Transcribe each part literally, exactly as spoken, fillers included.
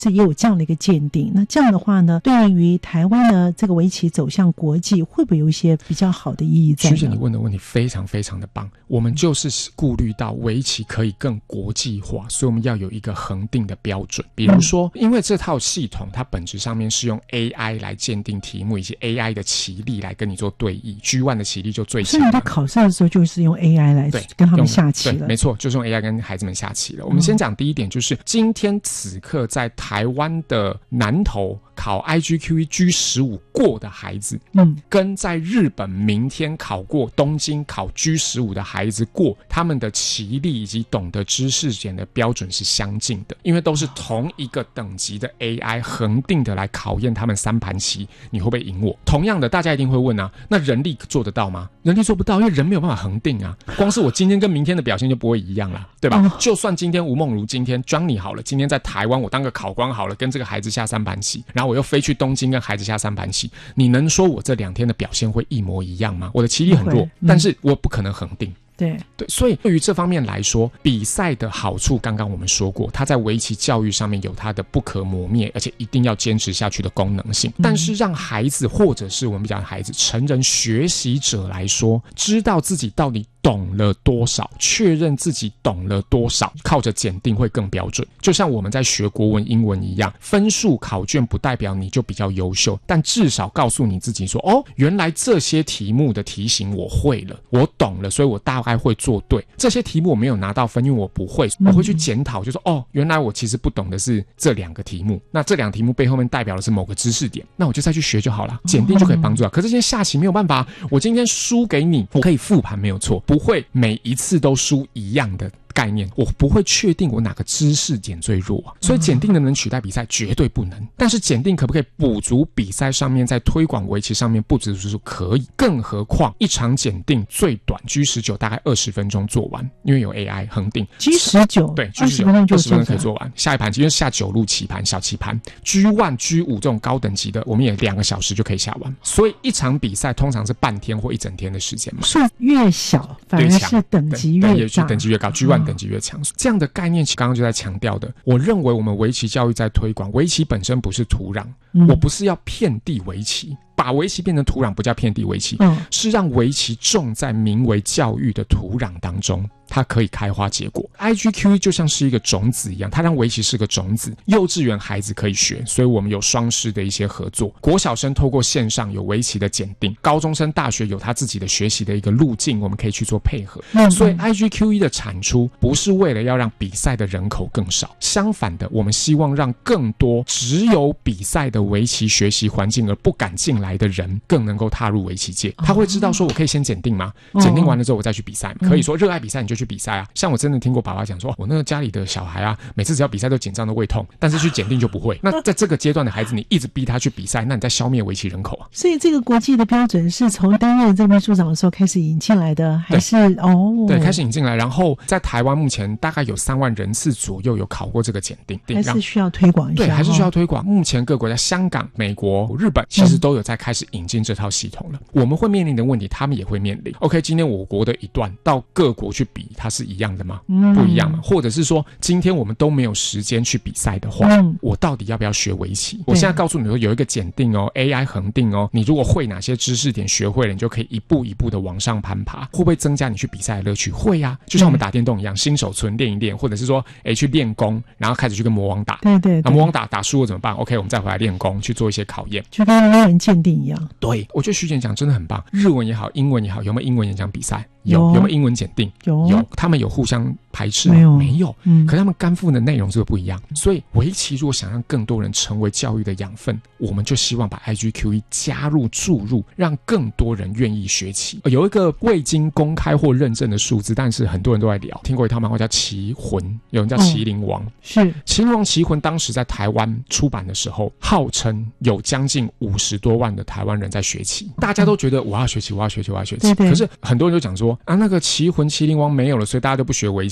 这也有这样的一个鉴定。那这样的话呢，对于台湾呢这个围棋走向国际，会不会有一些比较好的意义在呢？ 徐姐，你问的问题非常非常的棒。我们就是顾虑到围棋可以更国际化，所以我们要有一个恒定的标准。比如说，因为这套系统它本质上面是用 A I 来鉴定题目，以及 A I 的棋力来跟你做对弈 G 一 的棋力就最强。 所以你在考试的时候就是用 A I 来跟他们下棋了。 对，没错，就是用 A I 跟孩子们下棋了。我们先讲第一点，就是今天此刻在台湾的南投考 I G Q E G 十五 过的孩子，嗯，跟在日本明天考过东京考 G 十五 的孩子过，他们的棋力以及懂得知识点的标准是相近的，因为都是同一个等级的 A I 恒定的来考验他们三盘棋，你会不会赢我？同样的，大家一定会问啊，那人力做得到吗？人力做不到，因为人没有办法恒定啊，光是我今天跟明天的表现就不会一样了，对吧？哦、就算今天吴梦如今天 Johnny 好了，今天在台湾我当个考官好了，跟这个孩子下三盘棋，然后我又飞去东京跟孩子下三盘棋，你能说我这两天的表现会一模一样吗？我的棋力很弱，嗯、但是我不可能恒定。 对对，所以对于这方面来说，比赛的好处刚刚我们说过，它在围棋教育上面有它的不可磨灭，而且一定要坚持下去的功能性。但是让孩子或者是我们讲孩子成人学习者来说，知道自己到底懂了多少，确认自己懂了多少，靠着检定会更标准。就像我们在学国文英文一样，分数考卷不代表你就比较优秀，但至少告诉你自己说，哦，原来这些题目的题型我会了，我懂了，所以我大概会做对。这些题目我没有拿到分，因为我不会，我会去检讨，就说哦，原来我其实不懂的是这两个题目，那这两个题目背后面代表的是某个知识点，那我就再去学就好了，检定就可以帮助了。可是今天下棋没有办法，我今天输给你，我可以复盘没有错，不会每一次都输一样的概念，我不会确定我哪个知识点最弱啊，所以检定能不能取代比赛绝对不能，但是检定可不可以补足比赛上面在推广围棋上面不足之处？可以，更何况一场检定最短 G 十九 大概二十分钟做完，因为有 A I 恒定 G 十九 对 G 十九 二十分钟可以做完，下一盘因为下九路棋盘小棋盘 G 一 G 五 这种高等级的我们也两个小时就可以下完，所以一场比赛通常是半天或一整天的时间嘛， 数越小反而是等级越大， 等级越高 G 一等级越强，这样的概念刚刚就在强调的。我认为我们围棋教育在推广，围棋本身不是土壤，嗯、我不是要遍地围棋，把围棋变成土壤不叫遍地围棋，嗯、是让围棋种在名为教育的土壤当中，它可以开花结果。 I G Q E 就像是一个种子一样，它让围棋是个种子，幼稚园孩子可以学，所以我们有双师的一些合作，国小生透过线上有围棋的检定，高中生大学有他自己的学习的一个路径，我们可以去做配合。嗯、所以 I G Q E 的产出不是为了要让比赛的人口更少，相反的，我们希望让更多只有比赛的围棋学习环境而不敢进来的人更能够踏入围棋界。他会知道说我可以先检定吗？检定完了之后我再去比赛，可以说热爱比赛你就去比赛啊。像我真的听过爸爸讲说，我那个家里的小孩啊，每次只要比赛都紧张的胃痛，但是去检定就不会。那在这个阶段的孩子，你一直逼他去比赛，那你在消灭围棋人口啊。 所以这个国际的标准是从担任这个秘书长的时候开始引进来的，还是哦？ 对，开始引进来，然后在台湾目前大概有三万人次左右有考过这个检定， 还是需要推广一下。 对，还是需要推广。目前各国家，香港、美国、日本其实都有在开始引进这套系统了。嗯、我们会面临的问题，他们也会面临。OK， 今天我国的一段到各国去比，它是一样的吗？嗯、不一样嘛。或者是说，今天我们都没有时间去比赛的话，嗯、我到底要不要学围棋？我现在告诉你说，有一个检定哦 ，A I 恒定哦，你如果会哪些知识点学会了，你就可以一步一步的往上攀爬。会不会增加你去比赛的乐趣？会啊，就像我们打电动一样，新手村练一练，或者是说，哎，去练功，然后开始去跟魔王打。 对对对。 那魔王打打输了怎么办 ？OK， 我们再回来练功，去做一些考验， 就跟英文鉴定一样。 对，我觉得徐姐讲真的很棒。日文也好，英文也好，有没有英文演讲比赛？有。有没有英文检定？ 有。 有。他们有互相排斥吗？ 没有。 没有。 嗯。 可是他们担负的内容是不是不一样？所以围棋如果想让更多人成为教育的养分，我们就希望把 I G Q E 加入注入，让更多人愿意学棋。有一个未经公开或认证的数字，但是很多人都在聊。听过一套漫画叫《棋魂》，有人叫《麒麟王》。嗯、是《麒麟王》《棋魂》当时在台湾出版的时候，号称有将近五十多万的台湾人在学棋。大家都觉得我要学棋，我要学棋，我要学棋。对对。可是很多人就讲说啊，那个《棋魂》《麒麟王》没有了，所以大家都不学围棋。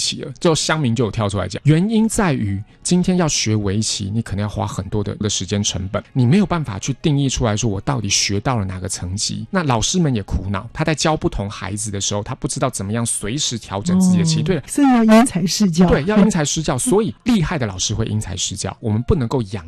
棋了，最后乡民就有跳出来讲，原因在于今天要学围棋，你可能要花很多的的时间成本，你没有办法去定义出来说我到底学到了哪个层级。那老师们也苦恼，他在教不同孩子的时候，他不知道怎么样随时调整自己的棋。哦、对了， 所以要因材施教。 对，要因材施教，所以厉害的老师会因材施教，我们不能够养